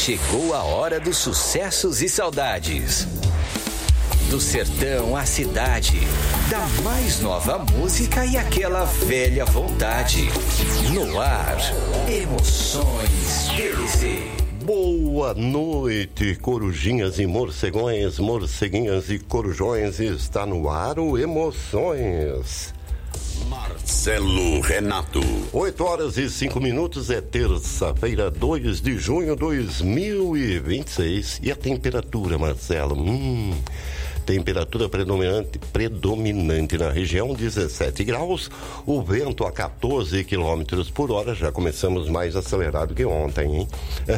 Chegou a hora dos sucessos e saudades. Do sertão à cidade, da mais nova música e aquela velha vontade. No ar, Emoções TZ. Boa noite, corujinhas e morcegões, morceguinhas e corujões. Está no ar o Emoções. Marcelo Renato. 8h05, é terça-feira, 2 de junho de 2026. E a temperatura, Marcelo? Temperatura predominante na região, 17 graus. O vento a 14 km por hora. Já começamos mais acelerado que ontem, hein?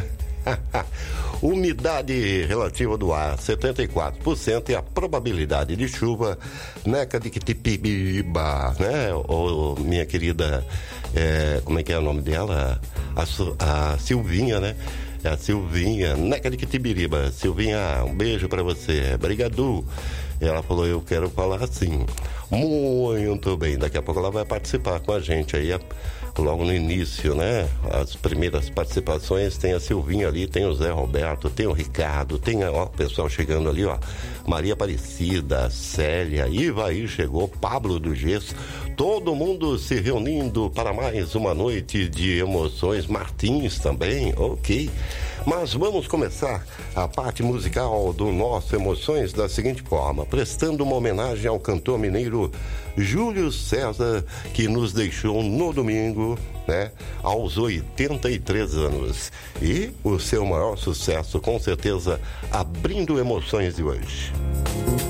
Umidade relativa do ar, 74%, e a probabilidade de chuva, Neca de Quitipiba, né? Ou minha querida, como é que é o nome dela? A Silvinha, né? É a Silvinha, Neca de Quitibiriba. Silvinha, um beijo pra você. Obrigado. Ela falou, eu quero falar assim. Muito bem, daqui a pouco ela vai participar com a gente aí, logo no início, né? As primeiras participações, tem a Silvinha ali, tem o Zé Roberto, tem o Ricardo, tem o pessoal chegando ali, ó. Maria Aparecida, Célia, Ivaí chegou, Pablo do Gesso, todo mundo se reunindo para mais uma noite de emoções. Martins também, ok. Mas vamos começar a parte musical do nosso Emoções da seguinte forma, prestando uma homenagem ao cantor mineiro Júlio César, que nos deixou no domingo, né, aos 83 anos. E o seu maior sucesso, com certeza, abrindo Emoções de hoje.